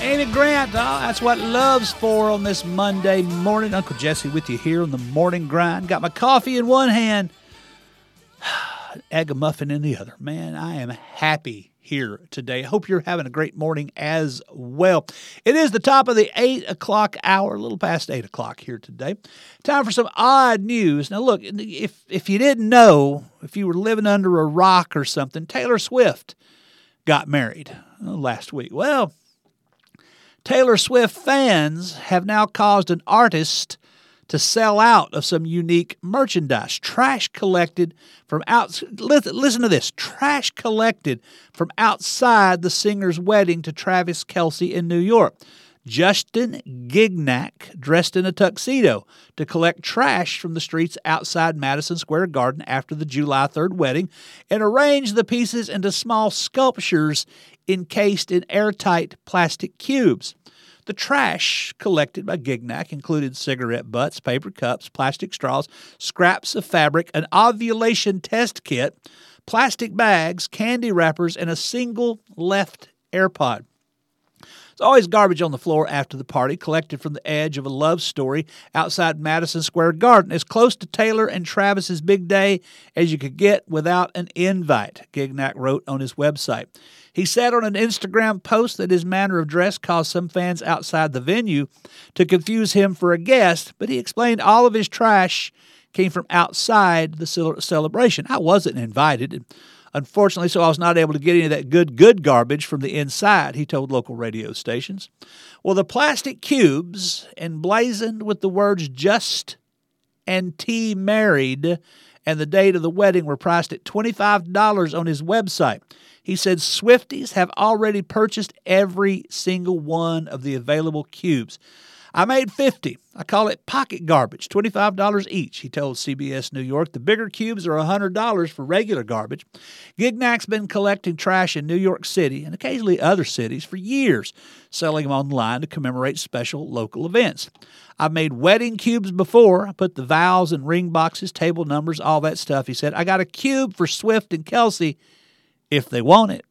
Amy Grant, that's what love's for on this Monday morning. Uncle Jesse with you here on the Morning Grind. Got my coffee in one hand, egg a muffin in the other. Man, I am happy here today. Hope you're having a great morning as well. It is the top of the 8 o'clock hour, a little past 8 o'clock here today. Time for some odd news. Now, look, if you didn't know, if you were living under a rock or something, Taylor Swift got married last week. Well, Taylor Swift fans have now caused an artist to sell out of some unique merchandise. Trash collected from listen to this. Trash collected from outside the singer's wedding to Travis Kelce in New York. Justin Gignac dressed in a tuxedo to collect trash from the streets outside Madison Square Garden after the July 3rd wedding and arranged the pieces into small sculptures encased in airtight plastic cubes. The trash collected by Gignac included cigarette butts, paper cups, plastic straws, scraps of fabric, an ovulation test kit, plastic bags, candy wrappers, and a single left AirPod. There's always garbage on the floor after the party, collected from the edge of a love story outside Madison Square Garden, as close to Taylor and Travis's big day as you could get without an invite, Gignac wrote on his website. He said on an Instagram post that his manner of dress caused some fans outside the venue to confuse him for a guest, but he explained all of his trash came from outside the celebration. I wasn't invited, unfortunately, so I was not able to get any of that good garbage from the inside, he told local radio stations. Well, the plastic cubes, emblazoned with the words "Just and T Married" and the date of the wedding, were priced at $25 on his website. He said Swifties have already purchased every single one of the available cubes. I made 50. I call it pocket garbage, $25 each, he told CBS New York. The bigger cubes are $100 for regular garbage. Gignac's been collecting trash in New York City and occasionally other cities for years, selling them online to commemorate special local events. I've made wedding cubes before. I put the vows and ring boxes, table numbers, all that stuff, he said. I got a cube for Swift and Kelce if they want it.